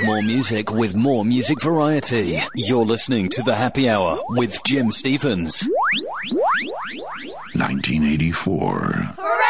more music with more music variety. You're listening to The Happy Hour with Jim Stevens. 1984. Hooray!